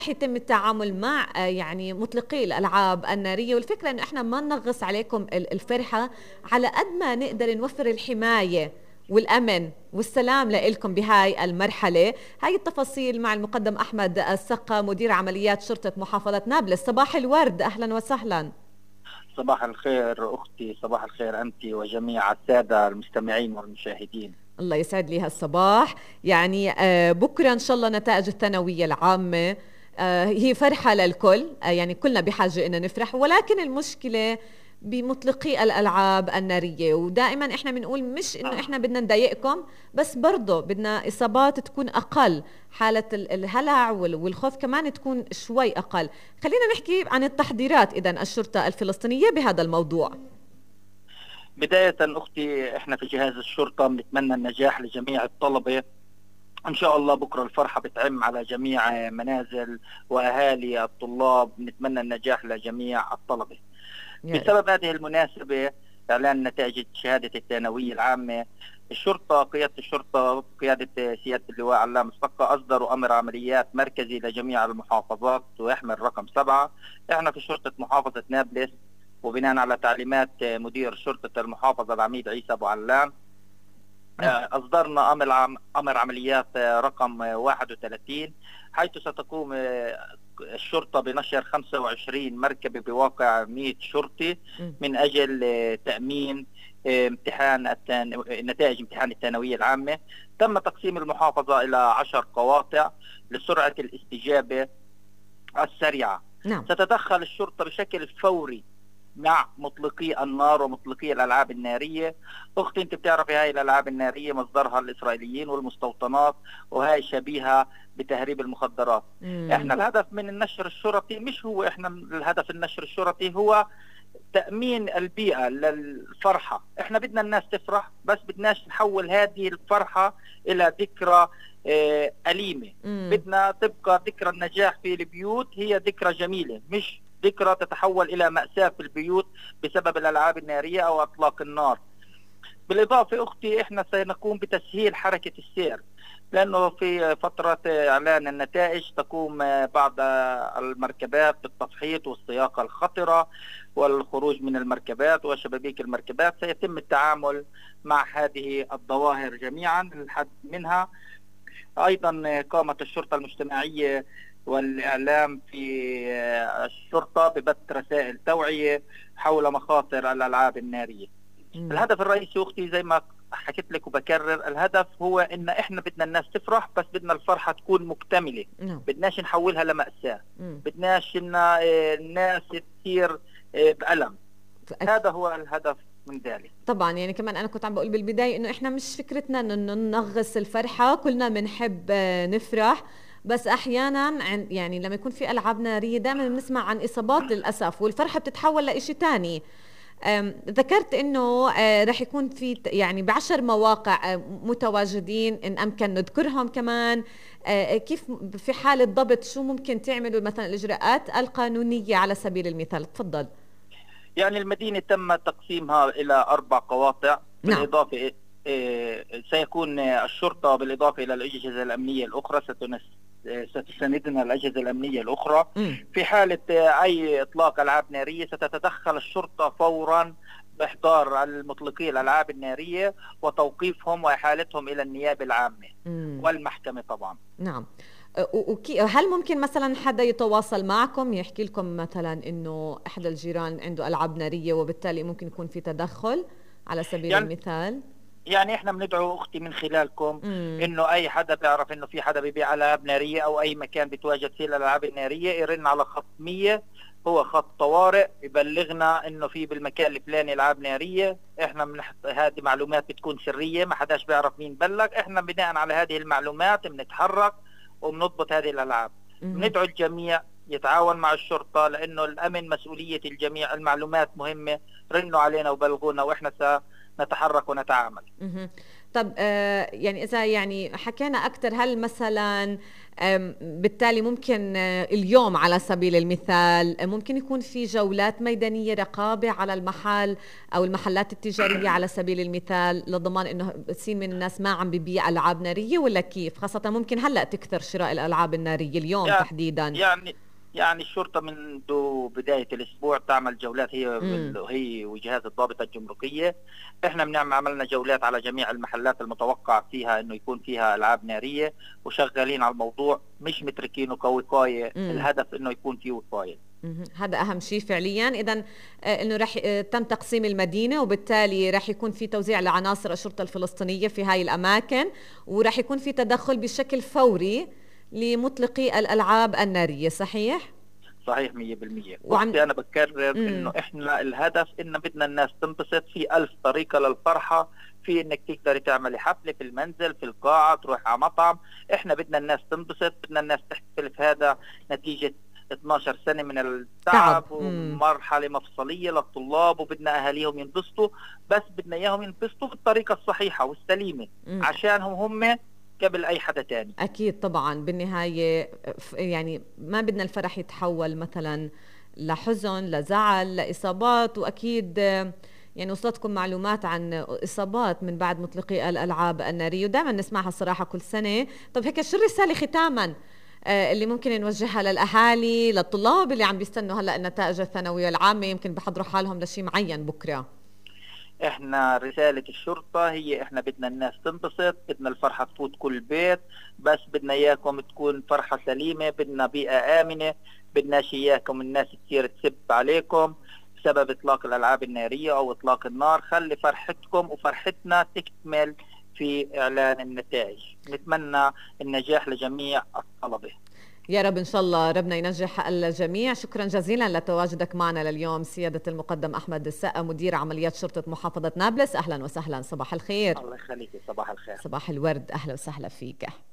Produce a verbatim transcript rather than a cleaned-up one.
يتم التعامل مع آه، يعني مطلقي الألعاب النارية، والفكرة إنه إحنا ما ننغص عليكم ال- الفرحة، على قد ما نقدر نوفر الحماية والأمن والسلام لإلكم بهاي المرحلة. هاي التفاصيل مع المقدم أحمد السقا، مدير عمليات شرطة محافظة نابلس. صباح الورد، أهلا وسهلا. صباح الخير أختي، صباح الخير أنت وجميع السادة المستمعين والمشاهدين. الله يسعد لي هالصباح. يعني آه، بكرة إن شاء الله نتائج الثانوية العامة، آه، هي فرحة للكل، آه، يعني كلنا بحاجة إن نفرح، ولكن المشكلة بمطلقي الألعاب النارية. ودائما إحنا بنقول مش إنه إحنا بدنا نضايقكم، بس برضه بدنا إصابات تكون أقل، حالة ال- الهلع وال- والخوف كمان تكون شوي أقل. خلينا نحكي عن التحضيرات إذن الشرطة الفلسطينية بهذا الموضوع. بداية أختي، إحنا في جهاز الشرطة بنتمنى النجاح لجميع الطلبة. إن شاء الله بكرة الفرحة بتعم على جميع منازل وأهالي الطلاب، بنتمنى النجاح لجميع الطلبة. يا رب. بسبب هذه المناسبة، إعلان نتائج شهادة الثانوية العامة، الشرطة قيادة الشرطة قيادة سيادة اللواء علام السقا أصدروا أمر عمليات مركزي لجميع المحافظات ويحمل رقم سبعة. إحنا في شرطة محافظة نابلس، وبناء على تعليمات مدير شرطة المحافظة العميد عيسى أبو علام، نعم. أصدرنا أمر عم أمر عمليات رقم واحد وثلاثين، حيث ستقوم الشرطة بنشر خمسة وعشرين مركبة بواقع مئة شرطي م. من أجل تأمين امتحان التان... نتائج امتحان الثانوية العامة. تم تقسيم المحافظة إلى عشر قواطع لسرعة الاستجابة السريعة. نعم. ستتدخل الشرطة بشكل فوري مع مطلقي النار ومطلقي الألعاب النارية. أختي، أنت بتعرفي هاي الألعاب النارية مصدرها الإسرائيليين والمستوطنات، وهاي شبيهة بتهريب المخدرات. مم. إحنا الهدف من النشر الشرطي مش هو إحنا الهدف النشر الشرطي هو تأمين البيئة للفرحة. إحنا بدنا الناس تفرح، بس بدناش نحول هذه الفرحة إلى ذكرى آه، أليمة. مم. بدنا تبقى ذكرى النجاح في البيوت هي ذكرى جميلة، مش ذكرى تتحول إلى مأساة في البيوت بسبب الألعاب النارية أو أطلاق النار. بالإضافة أختي، إحنا سنقوم بتسهيل حركة السير، لأنه في فترة إعلان النتائج تقوم بعض المركبات بالتفحيط والسياقة الخطرة والخروج من المركبات وشبابيك المركبات. سيتم التعامل مع هذه الظواهر جميعا للحد منها. أيضا قامت الشرطة المجتمعية والإعلام في الشرطة ببث رسائل توعية حول مخاطر الألعاب النارية. مم. الهدف الرئيسي أختي زي ما حكيت لك وبكرر، الهدف هو إن إحنا بدنا الناس تفرح، بس بدنا الفرحة تكون مكتملة. نعم. بدناش نحولها لمأساة، مم. بدناش إن آه، الناس تصير آه، بألم. فأك- هذا هو الهدف من ذلك. طبعا يعني كمان انا كنت عم بقول بالبدايه انه احنا مش فكرتنا انه ننغص الفرحه، كلنا بنحب آه، نفرح، بس احيانا عن يعني لما يكون في العاب ناريه دائما بنسمع عن اصابات للاسف، والفرحه بتتحول لإشي تاني. أم، ذكرت انه آه، رح يكون في ت- يعني بعشر مواقع آه، متواجدين، ان امكن نذكرهم كمان. آه، كيف في حالة ضبط شو ممكن تعملوا مثلا الاجراءات القانونية على سبيل المثال؟ تفضل. يعني المدينة تم تقسيمها إلى أربع قواطع. نعم. بالإضافة آه، سيكون الشرطة بالإضافة إلى الأجهزة الأمنية الأخرى ستنس ستساندنا الأجهزة الأمنية الأخرى. مم. في حالة آه، أي إطلاق ألعاب نارية ستتدخل الشرطة فورا بإحضار المطلقي الألعاب النارية وتوقيفهم وإحالتهم إلى النيابة العامة مم. والمحكمة طبعا. نعم. أه، و- وكي- هل ممكن مثلا حدا يتواصل معكم يحكي لكم مثلا انه احدى الجيران عنده العاب ناريه، وبالتالي ممكن يكون في تدخل على سبيل يعني المثال؟ يعني احنا بندعو اختي من خلالكم امم. انه اي حدا بيعرف انه في حدا بيبيع العاب ناريه او اي مكان بيتواجد فيه الالعاب الناريه يرن على خط مية، هو خط طوارئ، يبلغنا انه في بالمكان الفلاني العاب ناريه. احنا من هذه معلومات بتكون سريه، ما حداش بيعرف مين بلغ. احنا بناء على هذه المعلومات بنتحرك وبنضبط هذه الالعاب. امم. بندعو الجميع يتعاون مع الشرطه، لانه الامن مسؤوليه الجميع. المعلومات مهمه، رنوا علينا وبلغونا واحنا سنتحرك ونتعامل. امم. طب آه يعني إذا يعني حكينا أكثر، هل مثلا بالتالي ممكن اليوم على سبيل المثال ممكن يكون في جولات ميدانية رقابة على المحل أو المحلات التجارية على سبيل المثال، لضمان إنه بتصير من الناس ما عم ببيع ألعاب نارية، ولا كيف؟ خاصة ممكن هلأ تكثر شراء الألعاب النارية اليوم يعني تحديدا. يعني يعني الشرطة منذ بداية الأسبوع تعمل جولات، هي مم. هي وجهاز الضابطة الجمركية. احنا بنعمل عملنا جولات على جميع المحلات المتوقع فيها انه يكون فيها ألعاب نارية، وشغالين على الموضوع، مش متركينه كوقاية. الهدف انه يكون فيه وقاية. هذا أهم شيء فعليا. إذن إنه رح تم تقسيم المدينة، وبالتالي رح يكون في توزيع لعناصر الشرطة الفلسطينية في هاي الأماكن، ورح يكون في تدخل بشكل فوري لمطلقي الألعاب النارية. صحيح؟ صحيح مية بالمية. وعم... أنا بكرر مم. إنه إحنا الهدف إنه بدنا الناس تنبسط. في ألف طريقة للفرحة، في إنك تقدري تعملي حفلة في المنزل، في القاعة، تروح على مطعم. إحنا بدنا الناس تنبسط، بدنا الناس تحتفل. في هذا نتيجة اثناشر سنة من التعب ومرحلة مفصلية للطلاب، وبدنا أهاليهم ينبسطوا، بس بدنا إياهم ينبسطوا بالطريقة الصحيحة والسليمة مم. عشانهم هم قبل أي حدا تاني. أكيد طبعا. بالنهاية يعني ما بدنا الفرح يتحول مثلا لحزن، لزعل، لإصابات. وأكيد يعني وصلتكم معلومات عن إصابات من بعد مطلقي الألعاب النارية، ودائما نسمعها الصراحة كل سنة. طب هيك شو الرسالة ختاما اللي ممكن نوجهها للأهالي، للطلاب اللي عم بيستنوا هلأ النتائج الثانوية العامة، يمكن بحضروا حالهم لشيء معين بكرة؟ احنا رسالة الشرطة هي احنا بدنا الناس تنبسط، بدنا الفرحة تفوت كل بيت، بس بدنا اياكم تكون فرحة سليمة، بدنا بيئة آمنة، بدناش اياكم الناس كثير تسب عليكم بسبب اطلاق الالعاب النارية او اطلاق النار. خلي فرحتكم وفرحتنا تكمل في اعلان النتائج. نتمنى النجاح لجميع الطلبة. يا رب إن شاء الله ربنا ينجح الجميع. شكرا جزيلا لتواجدك معنا لليوم سيادة المقدم أحمد السقا، مدير عمليات شرطة محافظة نابلس. أهلا وسهلا، صباح الخير. الله يخليك، صباح الخير. صباح الورد، أهلا وسهلا فيك.